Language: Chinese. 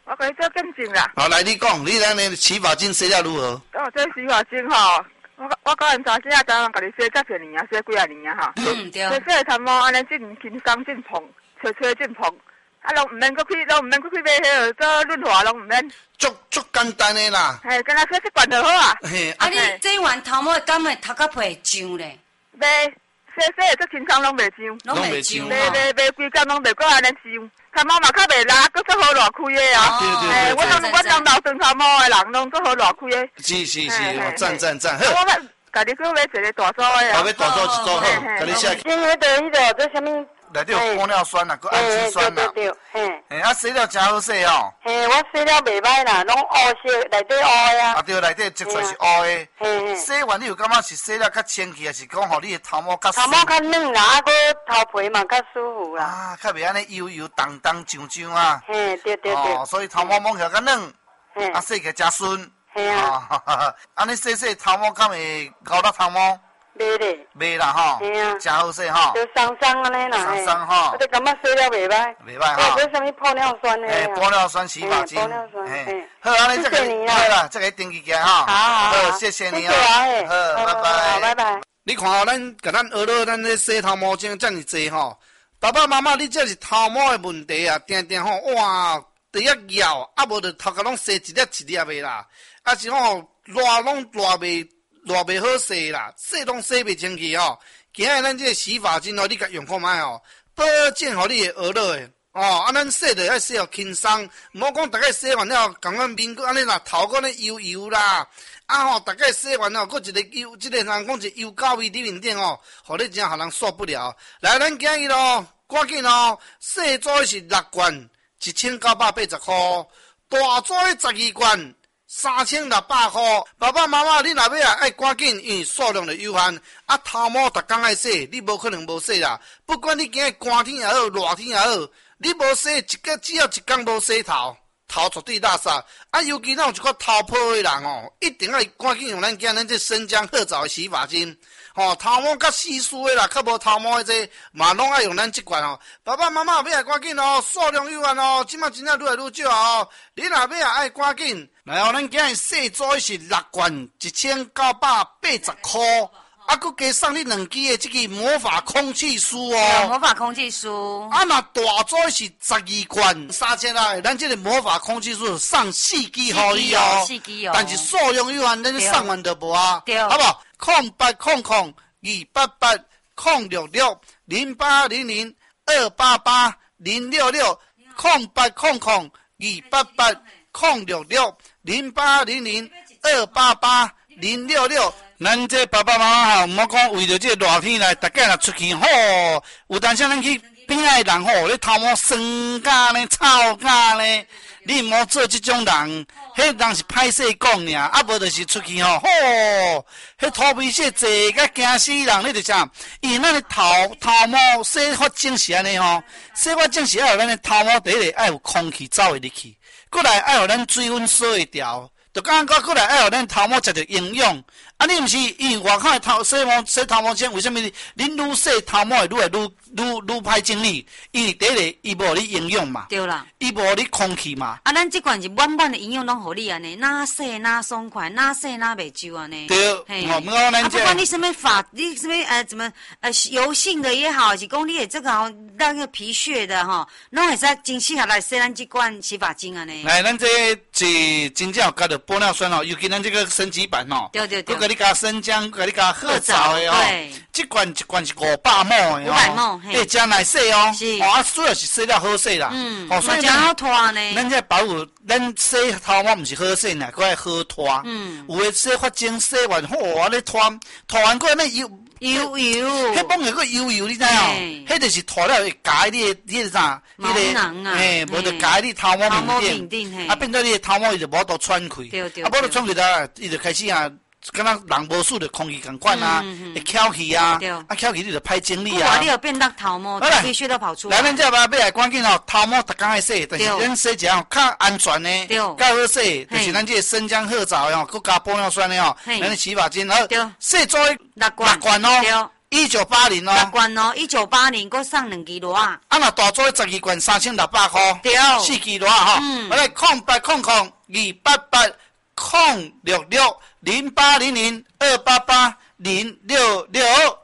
我给你做见证啦。 好，来你讲，你咱的洗发精洗了如何？ 哦，这洗发精吼，我个人查洗啊，早甲你洗遮侪年啊，洗几啊年啊哈。 对。 洗洗头毛安尼真轻松真蓬，吹真蓬。啊，拢毋免去买迄个做润滑，拢毋免。 足简单的啦。 嘿，跟他说习惯就好啊。 嘿， 啊，你洗完头毛敢会头壳皮痒咧？ 袂，洗做轻松拢袂痒。 拢袂痒。 袂规工拢袂过安尼痒。头毛嘛较袂拉，佮做好热开的啊。 对。 我当留长头毛的人，拢做好热开的。 是，赞。 我家己去买一个大组的啊。 要大组一组好，家己写。 今迄个这什么？ 内底有玻尿酸啦，佮氨基酸啦。 对， 啊洗了真好洗哦。 嘿，我洗了袂歹啦，拢乌色，内底乌的啊。 啊对，内底积出来是乌的。洗完你有感觉是洗了较清气，还是讲互你的头毛较？ 头毛较软啦，啊，佮头皮嘛较舒服啦。 啊，较袂安尼油重上啊。 嘿，对。 哦，所以头毛摸起来较软，啊洗起来真顺。 嘿啊。 安尼洗头毛敢会搞到头毛？ 袂咧。 袂啦吼。 嘿啊。 真好洗吼。 就松松安尼啦。 松吼。 我就感觉洗了袂歹。 袂歹吼。 这什么玻尿酸的？ 玻尿酸洗发精。 玻尿酸。 好，安尼这个好啦，这个登记起来哈。好，谢谢你哦。好，拜拜。 好，拜拜。 你看哦，咱甲咱学了咱咧洗头毛精遮尔济吼，爸爸妈妈，你这是头毛的问题啊，定吼哇，第一咬啊，无就头壳拢洗一粒的啦，啊是吼热袂好洗啦，洗拢洗袂清气吼。今日咱这个洗发精哦，你甲用看卖哦，保证互你的耳朵的。哦，啊，咱洗着要洗哦轻松，毋好讲大概洗完了，感觉面佫安尼啦，头佫咧油啦，啊吼，大概洗完了，佫一个油，即个人讲一油膏味伫面顶哦，互你真互人受不了。来，咱今日咯，赶紧哦，细组是6罐，1980块，大组的12罐。3600块，爸爸妈妈，你若要爱赶紧，因为数量就有限。啊，头毛逐工爱洗，你无可能无洗啦。不管你今日寒天也好，热天也好，你无洗只要一工无洗头，头绝对垃圾。啊，尤其咱有一个头泡的人哦，一定要赶紧用咱这生姜褐藻的洗发精。吼，头毛较稀疏的啦，较无头毛的这嘛拢爱用咱这款哦。爸爸妈妈要来赶紧哦，数量有限哦，即马真正愈来愈少哦。你若要爱赶紧，来哦，咱今日细组是6罐，1980块。啊，佮加送你2支的这个魔法空气梳哦。 魔法空气梳。 啊，那大组是12罐，3000啦。咱这个魔法空气梳送4支互你哦。 4支哦。 但是数量有限，咱送完就无啊。 对。 好不好？0800-288-066，0800-066，0800-088-066。咱这爸爸妈妈吼，毋好讲为着这热天来，大家若出去吼，有当时咱去边仔的人吼，你头毛酸甲呢、臭甲呢，你毋好做这种人，迄人是歹势讲尔，啊无就是出去吼，迄头皮屑坐甲惊死人，你着啥？因为咱的头毛洗发精是安尼吼，洗发精是爱互咱的头毛第一个爱有空气走会入去，过来爱互咱水分锁会掉，就感觉过来爱互咱头毛食着营养。啊，你毋是因为外口的洗头毛精，为什么恁愈洗头毛会愈歹整理？因为第一个伊无你营养嘛， 对啦， 伊无你空气嘛。 啊，咱这款是满满的营养拢互你安尼，哪洗哪爽快，哪洗哪袂皱安尼。 对， 啊，不管你什么你什么油性的也好，是讲你的这个那个皮屑的吼，拢会使真适合来洗咱这款洗发精安尼。 来，咱这是真正有加着玻尿酸哦，尤其咱这个升级版哦。 对。 你加生姜，佮你加褐藻的哦，这罐一罐是500毫的哦，真耐洗哦，啊，主要是洗了好洗啦， 所以真好拖呢。 咱这保护，咱洗头毛毋是好洗呢，佮爱好拖，有诶洗发精洗完，啊咧拖完过那油，迄帮个油，你知哦？迄就是拖了会夹你迄个啥， 毛囊啊， 无就夹你头毛面顶，啊变做你的头毛伊就无度喘气，啊无度喘气啦，伊就开始啊。敢若人无水的空气共款啊，会翘起啊，啊翘起你就歹整理啊。 你有变到头毛，必须都跑出来。咱这要来赶紧哦，头毛逐工爱洗，但是咱洗一样较安全呢，较好洗，就是咱这个生姜、褐藻哦，佮加玻尿酸的哦，咱的洗发精，洗做6罐哦 1980 大哦。 罐哦，1980，搁送2支螺啊。 啊，若大做12罐3600块， 对 4支螺吼。我来0800 066 0800 288 066。